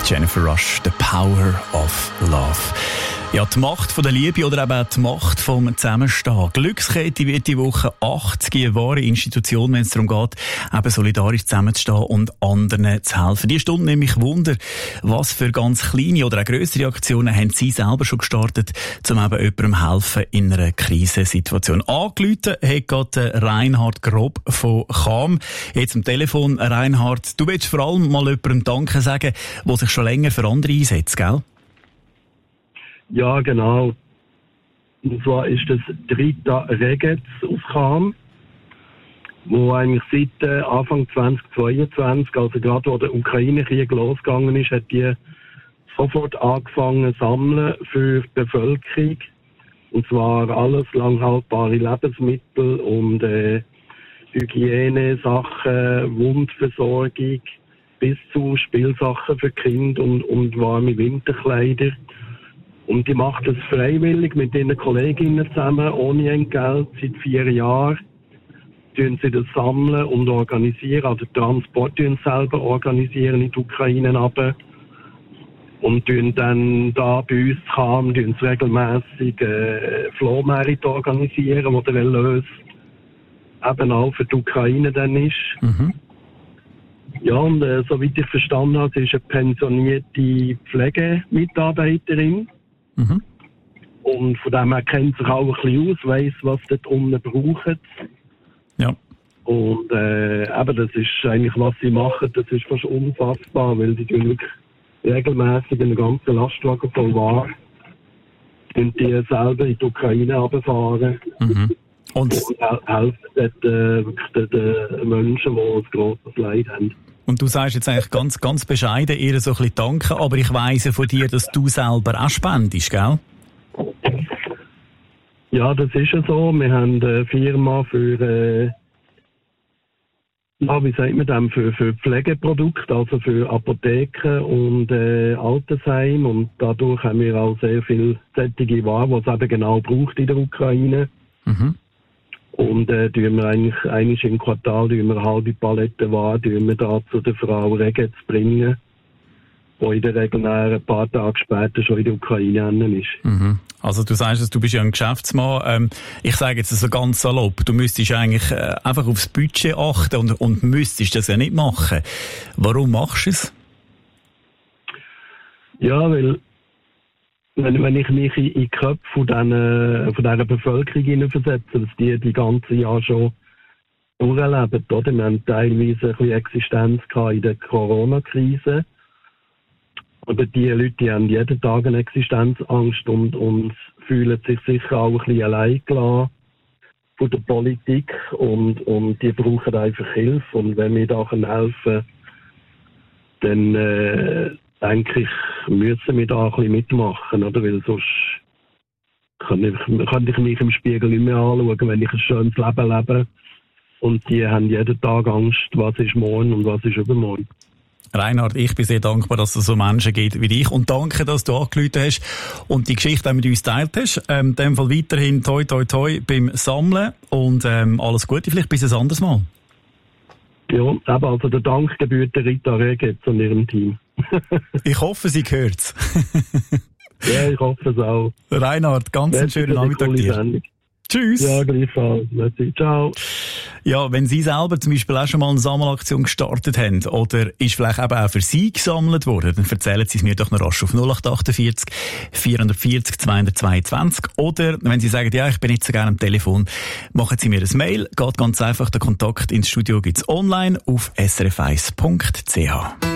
Jennifer Rush, The Power of Love. Ja, die Macht von der Liebe oder eben auch die Macht vom Zusammenstehen. Glückskette wird die Woche 80, eine wahre Institution, wenn es darum geht, eben solidarisch zusammenzustehen und anderen zu helfen. Die Stunde nämlich Wunder, was für ganz kleine oder auch grössere Aktionen haben Sie selber schon gestartet, um eben jemandem helfen in einer Krisensituation. Angerufen hat gerade Reinhard Grob von Cham. Jetzt am Telefon. Reinhard, du willst vor allem mal jemandem Danke sagen, der sich schon länger für andere einsetzt, gell? Ja, genau. Und zwar ist das Rita Regetz aus Cham, wo eigentlich seit Anfang 2022, also gerade wo der Ukraine-Krieg losgegangen ist, hat die sofort angefangen zu sammeln für die Bevölkerung. Und zwar alles langhaltbare Lebensmittel und Hygienesachen, Wundversorgung bis zu Spielsachen für Kinder und warme Winterkleider. Und die macht das freiwillig mit ihren Kolleginnen zusammen, ohne Entgelt, seit 4 Jahren. Tun sie das sammeln und organisieren, also Transport tun selber organisieren in die Ukraine runter. Und tun dann da bei uns kam, tun sie regelmässig Flohmärkte organisieren, wo der Erlös eben auch für die Ukraine dann ist. Mhm. Ja, und soweit ich verstanden habe, sie ist eine pensionierte Pflegemitarbeiterin. Mhm. Und von dem her kennt sich auch ein bisschen aus, weiss, was dort unten braucht. Ja. Und eben, das ist eigentlich, was sie machen, das ist fast unfassbar, weil sie wirklich regelmässig einen ganzen Lastwagen voll Ware und die selber in die Ukraine runterfahren. Mhm. Und helfen dort wirklich den Menschen, die ein grosses Leid haben. Und du sagst jetzt eigentlich ganz, ganz bescheiden, ihr so ein bisschen danken, aber ich weiss ja von dir, dass du selber auch spendest, gell? Ja, das ist ja so. Wir haben eine Firma für, wie sagt man dem, für Pflegeprodukte, also für Apotheken und Altersheim. Und dadurch haben wir auch sehr viel solche Ware, die es eben genau braucht in der Ukraine. Mhm. Und tun wir eigentlich einmal im Quartal eine halbe Palette Ware da zu der Frau Regetz bringen, die in der Regel ein paar Tage später schon in der Ukraine ist. Mhm. Also du sagst, du bist ja ein Geschäftsmann. Ich sage jetzt so ganz salopp, du müsstest eigentlich einfach aufs Budget achten und müsstest das ja nicht machen. Warum machst du es? Ja, weil wenn ich mich in die Köpfe von dieser Bevölkerung hineinversetze, dass die ganze Jahr schon durchleben, oder? Wir haben teilweise ein bisschen Existenz in der Corona-Krise. Aber die Leute, die haben jeden Tag eine Existenzangst und fühlen sich sicher auch ein bisschen allein gelassen von der Politik und die brauchen einfach Hilfe. Und wenn wir da helfen können, dann denke ich, müssen wir da ein bisschen mitmachen, oder? Weil sonst kann ich mich im Spiegel nicht mehr anschauen, wenn ich ein schönes Leben lebe. Und die haben jeden Tag Angst, was ist morgen und was ist übermorgen. Reinhard, ich bin sehr dankbar, dass es so Menschen gibt wie dich. Und danke, dass du angerufen hast und die Geschichte auch mit uns geteilt hast. In dem Fall weiterhin toi toi toi beim Sammeln und alles Gute, vielleicht bis ein anderes Mal. Ja, aber also der Dank gebührt der Rita Regetz und ihrem Team. Ich hoffe, sie hört's. Ja, ich hoffe es auch. Reinhard, ganz einen schönen Nachmittag dir. Sendung. Tschüss. Ja, gleichfalls. Ciao. Ja, wenn Sie selber zum Beispiel auch schon mal eine Sammelaktion gestartet haben oder ist vielleicht eben auch für Sie gesammelt worden, dann erzählen Sie es mir doch noch rasch auf 0848 440 222 oder wenn Sie sagen, ja, ich bin nicht so gerne am Telefon, machen Sie mir ein Mail. Geht ganz einfach, der Kontakt ins Studio gibt's online auf srf1.ch.